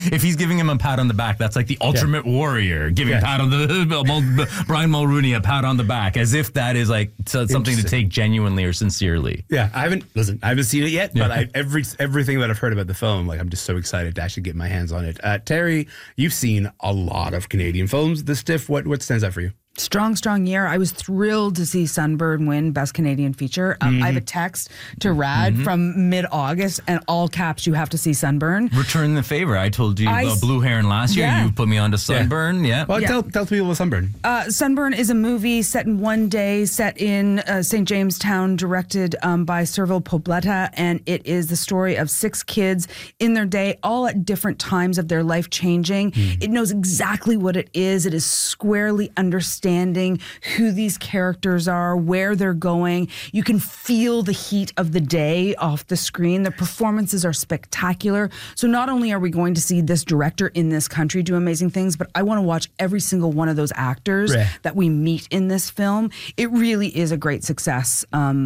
If he's giving him a pat on the back, that's like the ultimate warrior giving Brian Mulrooney a pat on the back, as if that is like something to take genuinely or sincerely. Yeah, I haven't seen it yet, but everything that I've heard about the film, like I'm just so excited to actually get my hands on it. Terry, you've seen a lot of Canadian films. The Stiff, what stands out for you? Strong year. I was thrilled to see Sunburn win Best Canadian Feature. I have a text to Rad from mid-August, and all caps, you have to see Sunburn. Return the favor. I told you about Blue Heron last year. You put me on to Sunburn. Yeah. Well, tell people about Sunburn. Sunburn is a movie set in one day, set in St. Jamestown, directed by Serval Pobleta, and it is the story of 6 kids in their day, all at different times of their life changing. It knows exactly what it is. It is squarely understanding who these characters are, where they're going. You can feel the heat of the day off the screen. The performances are spectacular. So not only are we going to see this director in this country do amazing things, but I want to watch every single one of those actors that we meet in this film. It really is a great success,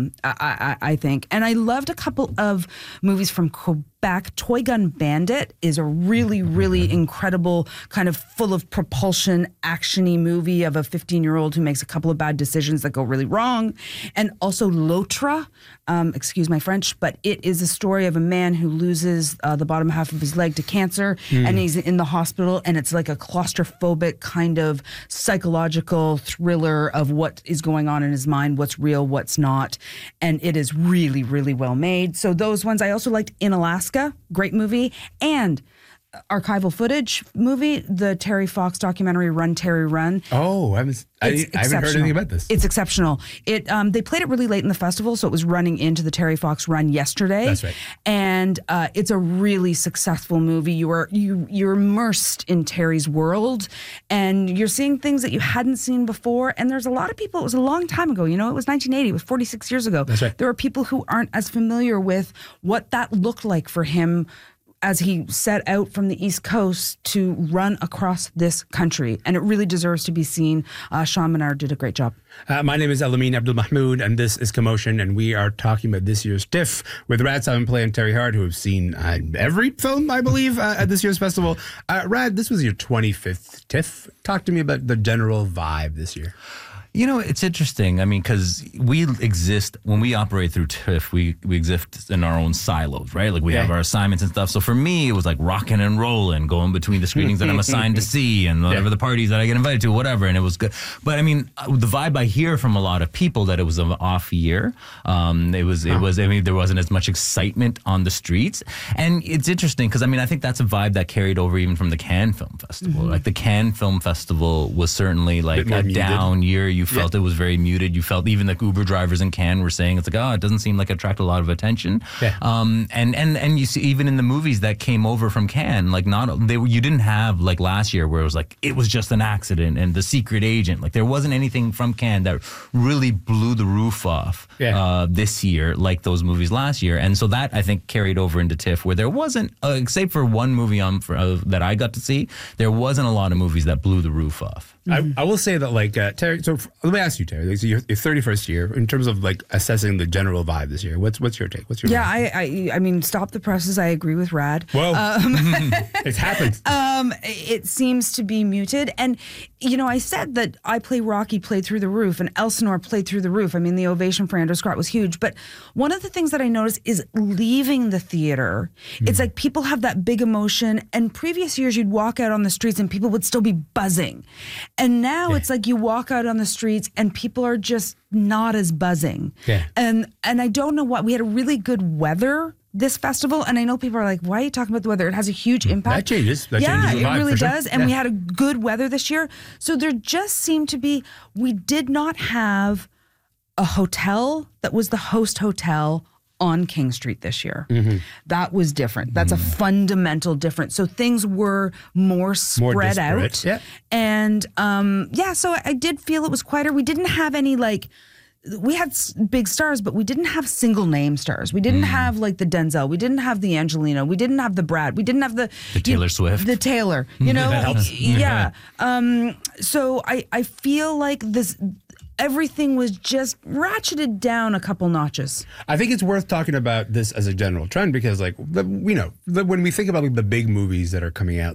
I think. And I loved a couple of movies from Quebec. Toy Gun Bandit is a really, really incredible, kind of full of propulsion, action-y movie of a 15-year-old who makes a couple of bad decisions that go really wrong. And also L'Autre, excuse my French, but it is a story of a man who loses the bottom half of his leg to cancer, and he's in the hospital, and it's like a claustrophobic kind of psychological thriller of what is going on in his mind, what's real, what's not. And it is really, really well made. So those ones. I also liked In Alaska. Great movie. And archival footage movie, the Terry Fox documentary Run, Terry, Run. Oh, I haven't heard anything about this. It's exceptional. They played it really late in the festival, so it was running into the Terry Fox run yesterday. That's right. And it's a really successful movie. You're immersed in Terry's world, and you're seeing things that you hadn't seen before. And there's a lot of people, it was a long time ago, it was 1980, it was 46 years ago. That's right. There are people who aren't as familiar with what that looked like for him as he set out from the East Coast to run across this country. And it really deserves to be seen. Sean Menard did a great job. My name is Elamin Abdul Mahmoud, and this is Commotion, and we are talking about this year's TIFF with Rad Salmon-Play and Terry Hard, who have seen every film, I believe, at this year's festival. Rad, this was your 25th TIFF. Talk to me about the general vibe this year. It's interesting. I mean, because we exist, when we operate through TIFF, we exist in our own silos, right? Like we have our assignments and stuff. So for me, it was like rocking and rolling, going between the screenings that I'm assigned to see and whatever the parties that I get invited to, whatever. And it was good. But I mean, the vibe I hear from a lot of people that it was an off year. I mean, there wasn't as much excitement on the streets. And it's interesting because, I mean, I think that's a vibe that carried over even from the Cannes Film Festival. Like the Cannes Film Festival was certainly like a down year. You felt it was very muted. You felt even the Uber drivers in Cannes were saying it's like, it doesn't seem like it attracted a lot of attention. And you see even in the movies that came over from Cannes, like you didn't have like last year where it was like it was just an accident and The Secret Agent. Like there wasn't anything from Cannes that really blew the roof off this year like those movies last year. And so that I think carried over into TIFF, where there wasn't, except for one movie that I got to see, there wasn't a lot of movies that blew the roof off. I will say that, like, Terry, so let me ask you, Terry, so your 31st year, in terms of, like, assessing the general vibe this year, what's your take? What's your vibe? I mean, stop the presses. I agree with Rad. Whoa. It's happened. It seems to be muted. And, I said that I Play Rocky played through the roof and Elsinore played through the roof. I mean, the ovation for Andrew Scott was huge. But one of the things that I noticed is leaving the theater, it's like people have that big emotion. And previous years, you'd walk out on the streets and people would still be buzzing. And now it's like you walk out on the streets and people are just not as buzzing. Yeah. And I don't know what. We had a really good weather this festival, and I know people are like, why are you talking about the weather? It has a huge impact. That changes. That changes the vibe, it really sure. does. And we had a good weather this year. So there just seemed to be, we did not have a hotel that was the host hotel on King Street this year. That was different. That's a fundamental difference. So things were more spread out. Yeah. And so I did feel it was quieter. We didn't have any we had big stars, but we didn't have single name stars. We didn't have like the Denzel. We didn't have the Angelina. We didn't have the Brad. We didn't have the Taylor Swift. The Taylor. That helps. Yeah. So I feel like this. everything was just ratcheted down a couple notches. I think it's worth talking about this as a general trend because, like, we know when we think about like, the big movies that are coming out